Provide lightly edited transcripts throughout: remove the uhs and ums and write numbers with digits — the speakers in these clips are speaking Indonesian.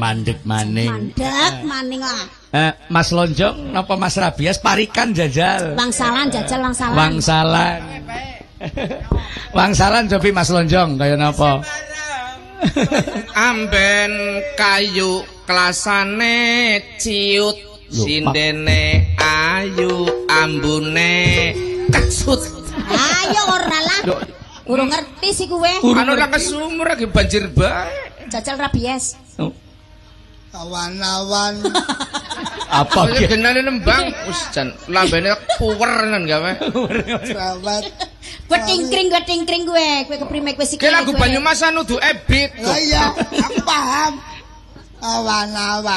mandek maning. Mandek maning lah. Mas Lonjong napa Mas Rabias parikan jajal. Wangsalan jajal wangsalan. Wangsalan. Wangsalan cobi Mas Lonjong kaya napa? Amben kayu kelasane ciut sindene ayu ambune kecut. Ayo ora lah. Urung ngerti sih kowe. Anu ra kesumur lagi banjir bae. Jajal Rabies. Awan-awan. Apa iki genane nembang wis jan lambene puwer nang gawe. Sahabat. Wetingkring kowe keprime kowe sikile. Ki lagu Banyumas nudu ebit. Oh iya, aku paham. Awan-awan.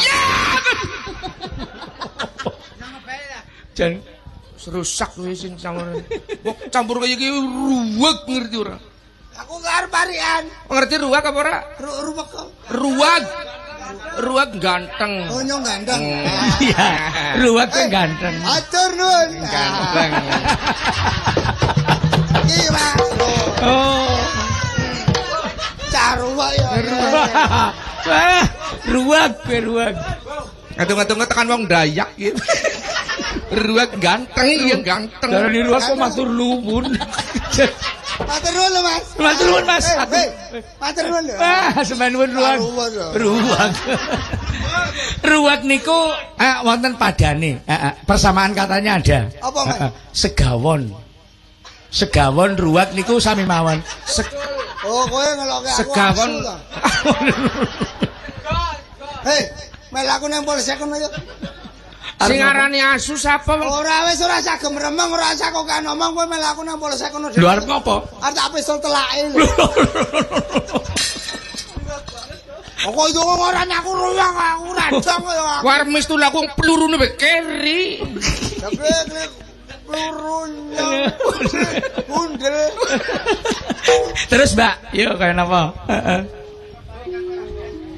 Jan rusak kowe sing campur kaya iki ruwek ngerti ora? Aku gak arep parian. Ngerti ruwek apa ora? Ruwek. Ruwek. Ruwek ganteng. Oh nyong ganteng. Iya, ruwet ganteng. Atur nuwun. Ganteng. Iki Mas. Oh. Caruwek ya. Ruwek. Ngadung-ngadung tekan wong Dayak gitu. Ruwek ganteng ya ganteng. Darani ruwek kok matur nuwun. Matur nuwun lho Mas. Matur nuwun Mas. Matur nuwun lho. Sampeyan nuwun ruwek. Ruwek niku wonten padane. Persamaan katanya ada. Apa Mas? Segawon ruwek niku sami mawon. Oh kowe ngelokke aku. Segawon. Hei, melaku nang polsek kono yo. Sing arani asu sapa wong? Ora wis ora usah gemremeng, ora usah kok ngomong kowe melaku nang polsek kono. Lho arep ngopo? Arep tak pistol telake lho. Kok itu ora nyaku ruyang aku radang yo. Warmis tuh laku pelurune wis keri. Pelurunya. Bundel. Terus Mbak, yuk kaya napa?